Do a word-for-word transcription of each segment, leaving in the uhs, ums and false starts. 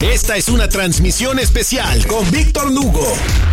Esta es una transmisión especial con Víctor Lugo.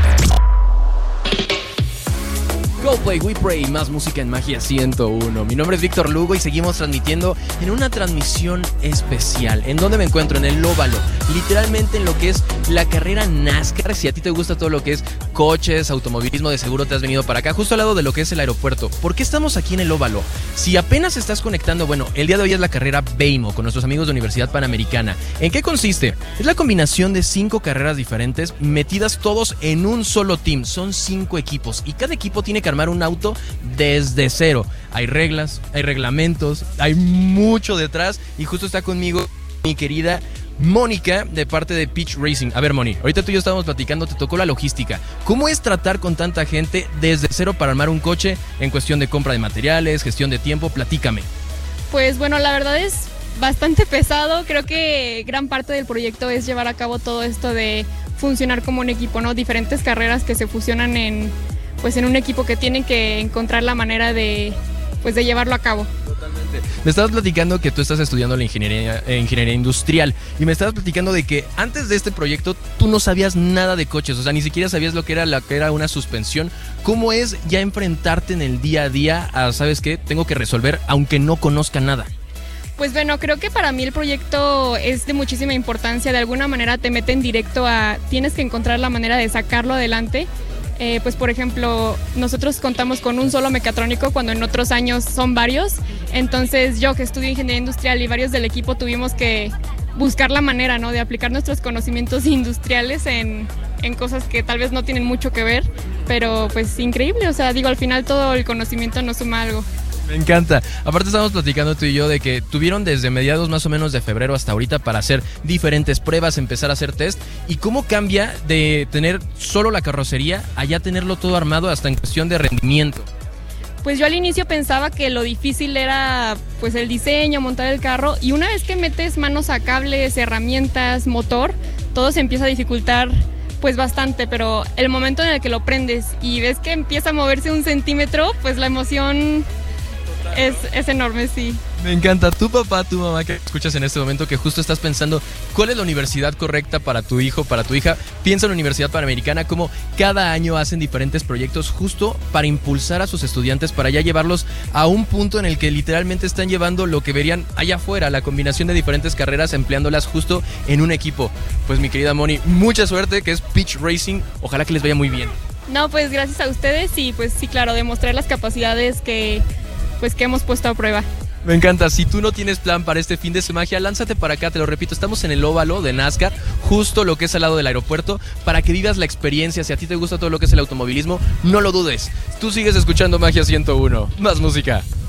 Go Play, We Pray, más música en Magia ciento uno. Mi nombre es Víctor Lugo y seguimos transmitiendo en una transmisión especial. ¿En dónde me encuentro? En el óvalo, literalmente en lo que es la carrera NASCAR. Si a ti te gusta todo lo que es coches, automovilismo, de seguro te has venido para acá, justo al lado de lo que es el aeropuerto. ¿Por qué estamos aquí en el óvalo? Si apenas estás conectando, bueno, el día de hoy es la carrera BEIMO con nuestros amigos de Universidad Panamericana. ¿En qué consiste? Es la combinación de cinco carreras diferentes metidas todos en un solo team. Son cinco equipos y cada equipo tiene que armar un auto desde cero. Hay reglas, hay reglamentos, hay mucho detrás y justo está conmigo mi querida Mónica de parte de Pitch Racing. A ver, Moni, ahorita tú y yo estábamos platicando, te tocó la logística. ¿Cómo es tratar con tanta gente desde cero para armar un coche en cuestión de compra de materiales, gestión de tiempo? Platícame. Pues bueno, la verdad es bastante pesado. Creo que gran parte del proyecto es llevar a cabo todo esto de funcionar como un equipo, ¿no? Diferentes carreras que se fusionan en pues en un equipo que tienen que encontrar la manera de, pues de llevarlo a cabo. Totalmente. Me estabas platicando que tú estás estudiando la ingeniería, eh, ingeniería industrial y me estabas platicando de que antes de este proyecto tú no sabías nada de coches, o sea, ni siquiera sabías lo que era, la, que era una suspensión. ¿Cómo es ya enfrentarte en el día a día a, sabes qué, tengo que resolver aunque no conozca nada? Pues bueno, creo que para mí el proyecto es de muchísima importancia. De alguna manera te mete en directo a, tienes que encontrar la manera de sacarlo adelante. Eh, pues por ejemplo, nosotros contamos con un solo mecatrónico cuando en otros años son varios. Entonces yo que estudio ingeniería industrial y varios del equipo tuvimos que buscar la manera, ¿no?, de aplicar nuestros conocimientos industriales en, en cosas que tal vez no tienen mucho que ver, pero pues increíble, o sea, digo, al final todo el conocimiento nos suma algo. Me encanta. Aparte estábamos platicando tú y yo de que tuvieron desde mediados más o menos de febrero hasta ahorita para hacer diferentes pruebas, empezar a hacer test. ¿Y cómo cambia de tener solo la carrocería a ya tenerlo todo armado hasta en cuestión de rendimiento? Pues yo al inicio pensaba que lo difícil era pues el diseño, montar el carro, y una vez que metes manos a cables, herramientas, motor, todo se empieza a dificultar pues bastante, pero el momento en el que lo prendes y ves que empieza a moverse un centímetro, pues la emoción Es, es enorme, sí. Me encanta. Tu papá, tu mamá que escuchas en este momento, que justo estás pensando cuál es la universidad correcta para tu hijo, para tu hija, piensa en la Universidad Panamericana, como cada año hacen diferentes proyectos justo para impulsar a sus estudiantes, para ya llevarlos a un punto en el que literalmente están llevando lo que verían allá afuera, la combinación de diferentes carreras, empleándolas justo en un equipo. Pues mi querida Moni, mucha suerte, que es Pitch Racing, ojalá que les vaya muy bien. No, pues gracias a ustedes y pues sí, claro, demostrar las capacidades que pues que hemos puesto a prueba. Me encanta. Si tú no tienes plan para este fin de semana, lánzate para acá, te lo repito, estamos en el óvalo de NASCAR, justo lo que es al lado del aeropuerto, para que vivas la experiencia. Si a ti te gusta todo lo que es el automovilismo, no lo dudes. Tú sigues escuchando Magia ciento uno, más música.